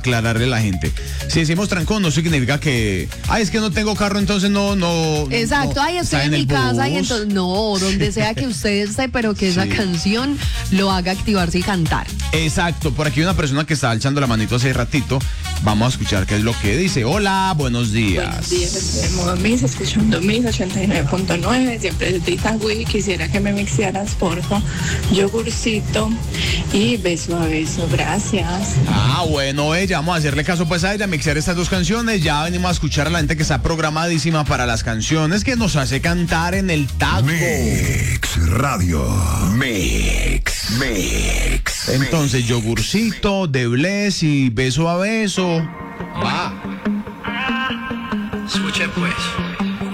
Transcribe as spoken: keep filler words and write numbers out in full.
aclararle a la gente. Si decimos trancón, no significa que, ay, es que no tengo carro, entonces no, no. Exacto, no, ay, estoy en mi casa y entonces, no, donde sea que usted esté, pero que esa Sí. canción lo haga activarse y cantar. Exacto, por aquí hay una persona que estaba alzando la manito hace ratito. Vamos a escuchar qué es lo que dice. Hola, buenos días. Buenos días, estoy en modo Mix, escuchando Mix ochenta y nueve punto nueve. Siempre es Dita Wii. Quisiera que me mixearas, porfa. Yogurcito y beso a beso. Gracias. Ah, bueno, ella, vamos a hacerle caso pues a ella, mixear estas dos canciones. Ya venimos a escuchar a la gente que está programadísima para las canciones que nos hace cantar en el taco. Mix Radio. Mix. Mix. Entonces, yogurcito, de bless y beso a beso. Va. Escuche pues.